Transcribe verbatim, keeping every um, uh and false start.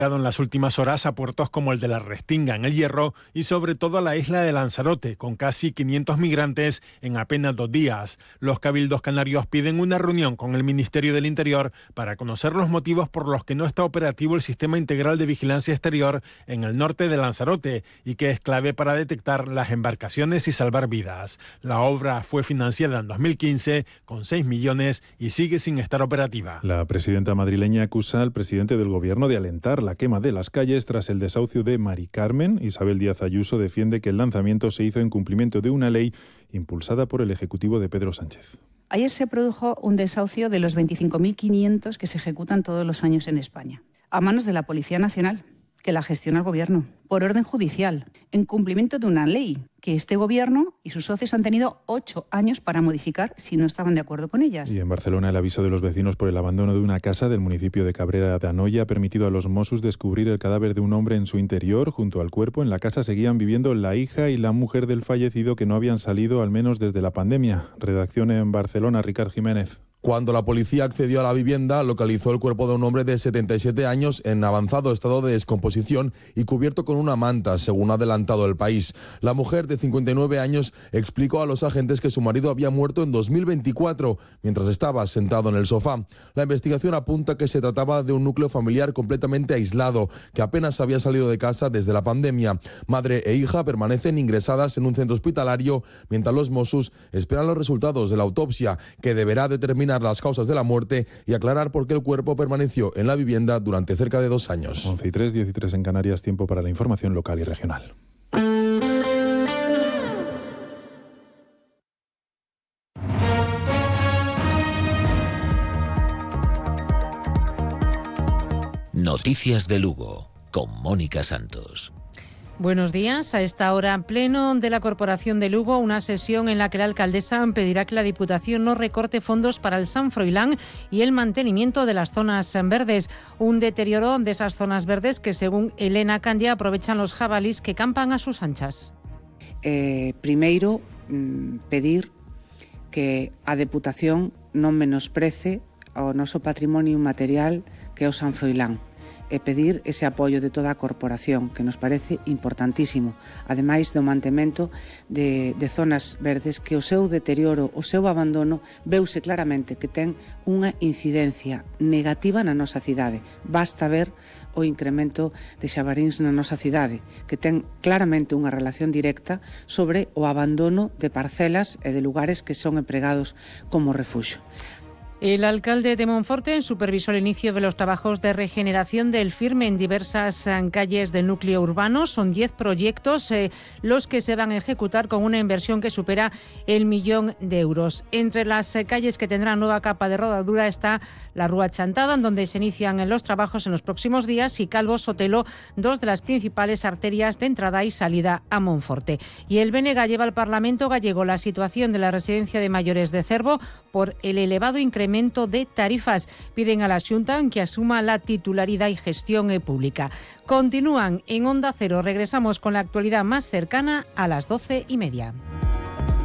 en las últimas horas a puertos como el de la Restinga en El Hierro y sobre todo a la isla de Lanzarote, con casi quinientos migrantes en apenas dos días. Los cabildos canarios piden una reunión con el Ministerio del Interior para conocer los motivos por los que no está operativo el Sistema Integral de Vigilancia Exterior en el norte de Lanzarote y que es clave para detectar las embarcaciones y salvar vidas. La obra fue financiada en dos mil quince con seis millones y sigue sin estar operativa. La presidenta madrileña acusa al presidente del Gobierno de alentar la quema de las calles tras el desahucio de Mari Carmen. Isabel Díaz Ayuso defiende que el lanzamiento se hizo en cumplimiento de una ley impulsada por el Ejecutivo de Pedro Sánchez. Ayer se produjo un desahucio de los veinticinco mil quinientos que se ejecutan todos los años en España, a manos de la Policía Nacional, que la gestiona el Gobierno, por orden judicial, en cumplimiento de una ley que este Gobierno y sus socios han tenido ocho años para modificar si no estaban de acuerdo con ellas. Y en Barcelona, el aviso de los vecinos por el abandono de una casa del municipio de Cabrera de Anoia ha permitido a los Mossos descubrir el cadáver de un hombre en su interior. Junto al cuerpo, en la casa seguían viviendo la hija y la mujer del fallecido, que no habían salido al menos desde la pandemia. Redacción en Barcelona, Ricard Jiménez. Cuando la policía accedió a la vivienda, localizó el cuerpo de un hombre de setenta y siete años en avanzado estado de descomposición y cubierto con una manta, según ha adelantado El País. La mujer, de cincuenta y nueve años, explicó a los agentes que su marido había muerto en dos mil veinticuatro, mientras estaba sentado en el sofá. La investigación apunta que se trataba de un núcleo familiar completamente aislado, que apenas había salido de casa desde la pandemia. Madre e hija permanecen ingresadas en un centro hospitalario, mientras los Mossos esperan los resultados de la autopsia, que deberá determinar las causas de la muerte y aclarar por qué el cuerpo permaneció en la vivienda durante cerca de dos años. once y tres, diecitrés en Canarias, tiempo para la información local y regional. Noticias de Lugo, con Mónica Santos. Buenos días. A esta hora, pleno de la Corporación de Lugo, una sesión en la que la alcaldesa pedirá que la Diputación no recorte fondos para el San Froilán y el mantenimiento de las zonas verdes. Un deterioro de esas zonas verdes que, según Elena Candia, aprovechan los jabalís que campan a sus anchas. Eh, primeiro, pedir que a Deputación non menosprece o noso patrimonio material que é o San Froilán, e pedir ese apoio de toda a corporación, que nos parece importantísimo, ademais do mantemento de, de zonas verdes, que o seu deterioro, o seu abandono, veuse claramente que ten unha incidencia negativa na nosa cidade. Basta ver o incremento de xabaríns na nosa cidade, que ten claramente unha relación directa sobre o abandono de parcelas e de lugares que son empregados como refuxio. El alcalde de Monforte supervisó el inicio de los trabajos de regeneración del Firme en diversas calles del núcleo urbano. Son diez proyectos eh, los que se van a ejecutar con una inversión que supera el millón de euros. Entre las eh, calles que tendrán nueva capa de rodadura está la Rúa Chantada, en donde se inician los trabajos en los próximos días, y Calvo Sotelo, dos de las principales arterias de entrada y salida a Monforte. Y el B N G lleva al Parlamento gallego la situación de la residencia de mayores de Cervo por el elevado incremento de tarifas. Piden a la Xunta que asuma la titularidad y gestión pública. Continúan en Onda Cero. Regresamos con la actualidad más cercana a las doce y media.